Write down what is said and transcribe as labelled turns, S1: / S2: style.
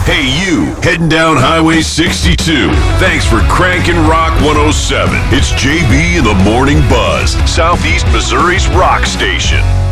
S1: Hey, you, heading down Highway 62. Thanks for cranking Rock 107. It's JB in the Morning Buzz, Southeast Missouri's rock station.